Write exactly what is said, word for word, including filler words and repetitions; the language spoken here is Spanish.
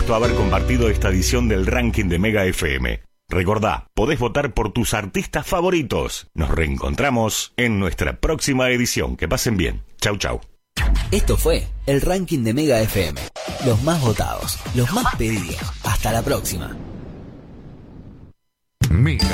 gusto haber compartido esta edición del ranking de Mega F M. Recordá, podés votar por tus artistas favoritos. Nos reencontramos en nuestra próxima edición. Que pasen bien. Chau, chau. Esto fue el ranking de Mega F M. Los más votados, los más pedidos. Hasta la próxima. Mega